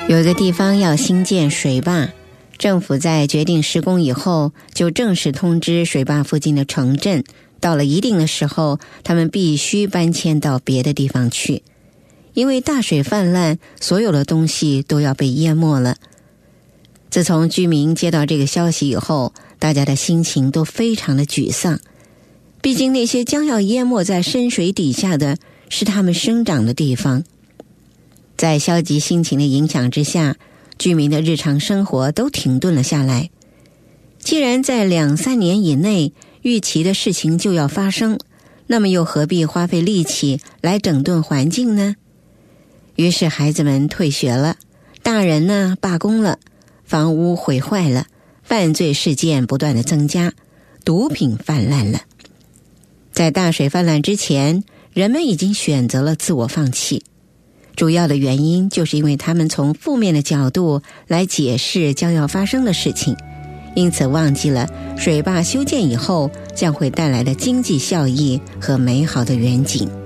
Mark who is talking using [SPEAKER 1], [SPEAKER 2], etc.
[SPEAKER 1] 有一个地方要兴建水坝，政府在决定施工以后，就正式通知水坝附近的城镇，到了一定的时候，他们必须搬迁到别的地方去。因为大水泛滥，所有的东西都要被淹没了。自从居民接到这个消息以后，大家的心情都非常的沮丧。毕竟那些将要淹没在深水底下的是他们生长的地方。在消极心情的影响之下，居民的日常生活都停顿了下来。既然在2-3年以内预期的事情就要发生，那么又何必花费力气来整顿环境呢？于是孩子们退学了，大人呢罢工了，房屋毁坏了，犯罪事件不断的增加，毒品泛滥了。在大水泛滥之前，人们已经选择了自我放弃。主要的原因就是因为他们从负面的角度来解释将要发生的事情，因此忘记了水坝修建以后将会带来的经济效益和美好的远景。